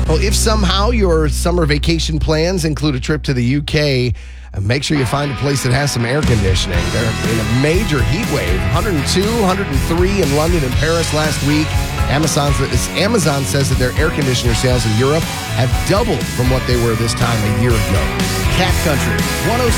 Well, if somehow your summer vacation plans include a trip to the UK, make sure you find a place that has some air conditioning. They're in a major heat wave. 102, 103 in London and Paris last week. Amazon says that their air conditioner sales in Europe have doubled from what they were this time a year ago. Cat Country, 106.